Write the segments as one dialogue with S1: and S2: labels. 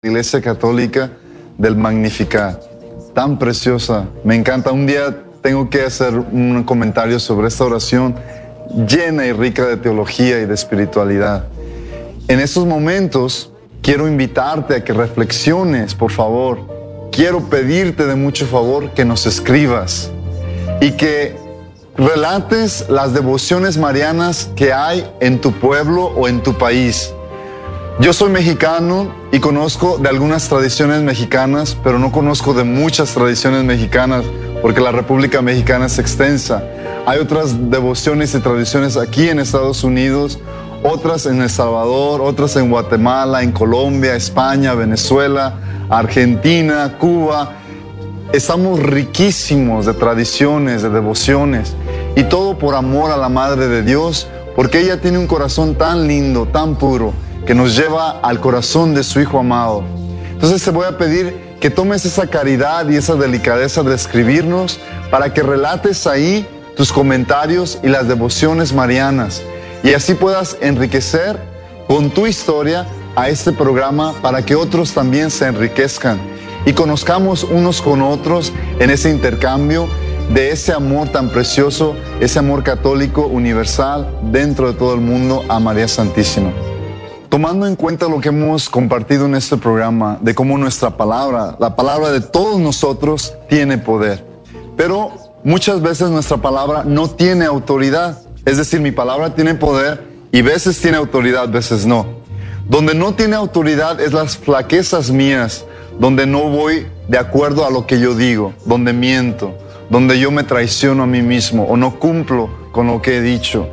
S1: Iglesia Católica del Magnificat, tan preciosa, me encanta. Un día tengo que hacer un comentario sobre esta oración llena y rica de teología y de espiritualidad. En estos momentos quiero invitarte a que reflexiones, por favor. Quiero pedirte de mucho favor que nos escribas y que relates las devociones marianas que hay en tu pueblo o en tu país. Yo soy mexicano y conozco de algunas tradiciones mexicanas, pero no conozco de muchas tradiciones mexicanas porque la República Mexicana es extensa. Hay otras devociones y tradiciones aquí en Estados Unidos, otras en El Salvador, otras en Guatemala, en Colombia, España, Venezuela, Argentina, Cuba. Estamos riquísimos de tradiciones, de devociones, y todo por amor a la Madre de Dios, porque ella tiene un corazón tan lindo, tan puro, que nos lleva al corazón de su Hijo amado. Entonces te voy a pedir que tomes esa caridad y esa delicadeza de escribirnos para que relates ahí tus comentarios y las devociones marianas, y así puedas enriquecer con tu historia a este programa para que otros también se enriquezcan y conozcamos unos con otros en ese intercambio de ese amor tan precioso, ese amor católico universal dentro de todo el mundo a María Santísima. Tomando en cuenta lo que hemos compartido en este programa, de cómo nuestra palabra, la palabra de todos nosotros, tiene poder. Pero muchas veces nuestra palabra no tiene autoridad. Es decir, mi palabra tiene poder y veces tiene autoridad, veces no. Donde no tiene autoridad es las flaquezas mías, donde no voy de acuerdo a lo que yo digo, donde miento, donde yo me traiciono a mí mismo o no cumplo con lo que he dicho.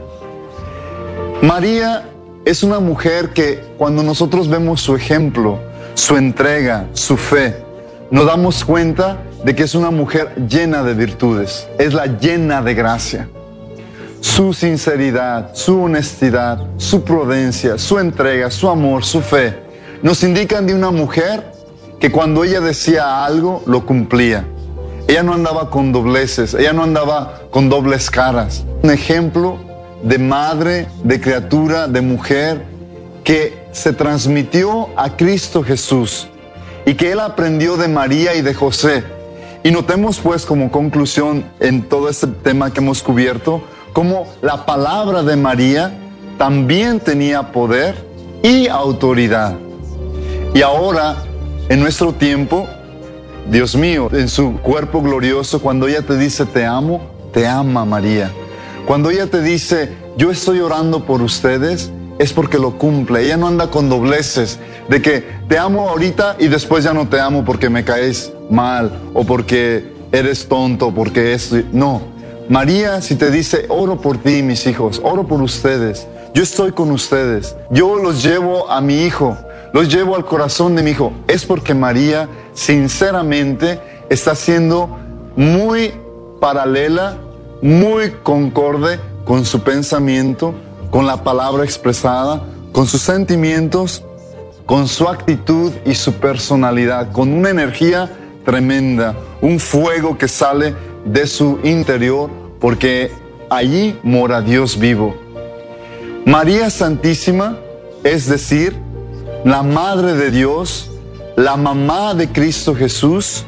S1: María es una mujer que cuando nosotros vemos su ejemplo, su entrega, su fe, nos damos cuenta de que es una mujer llena de virtudes, es la llena de gracia. Su sinceridad, su honestidad, su prudencia, su entrega, su amor, su fe, nos indican de una mujer que cuando ella decía algo, lo cumplía. Ella no andaba con dobleces, ella no andaba con dobles caras. Un ejemplo de madre, de criatura, de mujer que se transmitió a Cristo Jesús y que él aprendió de María y de José. Y notemos pues como conclusión en todo este tema que hemos cubierto, cómo la palabra de María también tenía poder y autoridad. Y ahora, en nuestro tiempo, Dios mío, en su cuerpo glorioso, cuando ella te dice te amo, te ama María. Cuando ella te dice, yo estoy orando por ustedes, es porque lo cumple. Ella no anda con dobleces, de que te amo ahorita y después ya no te amo porque me caes mal, o porque eres tonto, porque es... No, María si te dice, oro por ti, mis hijos, oro por ustedes, yo estoy con ustedes, yo los llevo a mi hijo, los llevo al corazón de mi hijo, es porque María sinceramente está siendo muy paralela, muy concorde con su pensamiento, con la palabra expresada, con sus sentimientos, con su actitud y su personalidad, con una energía tremenda, un fuego que sale de su interior, porque allí mora Dios vivo. María Santísima, es decir, la Madre de Dios, la mamá de Cristo Jesús,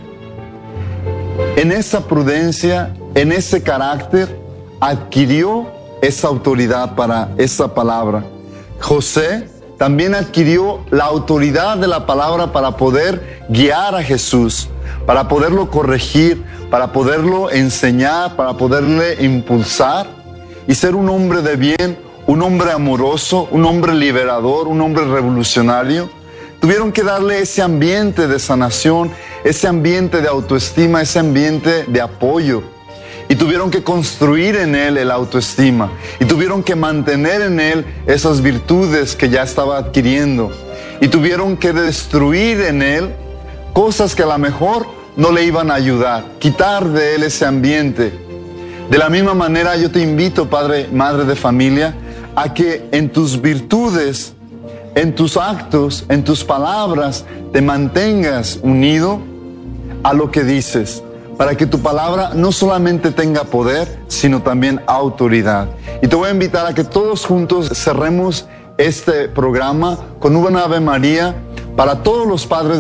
S1: en esa prudencia, en ese carácter, adquirió esa autoridad para esa palabra. José también adquirió la autoridad de la palabra para poder guiar a Jesús, para poderlo corregir, para poderlo enseñar, para poderle impulsar y ser un hombre de bien, un hombre amoroso, un hombre liberador, un hombre revolucionario. Tuvieron que darle ese ambiente de sanación, ese ambiente de autoestima, ese ambiente de apoyo. Y tuvieron que construir en él el autoestima. Y tuvieron que mantener en él esas virtudes que ya estaba adquiriendo. Y tuvieron que destruir en él cosas que a lo mejor no le iban a ayudar. Quitar de él ese ambiente. De la misma manera yo te invito, padre, madre de familia, a que en tus virtudes, en tus actos, en tus palabras, te mantengas unido a lo que dices, para que tu palabra no solamente tenga poder, sino también autoridad. Y te voy a invitar a que todos juntos cerremos este programa con una Ave María para todos los padres